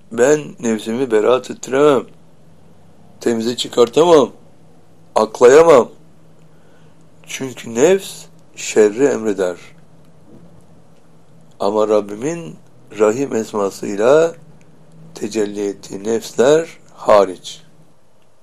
Ben nefsimi beraat ettiremem, temize çıkartamam, aklayamam. Çünkü nefs şerri emreder. Ama Rabbimin Rahim esmasıyla tecelli ettiği nefsler hariç.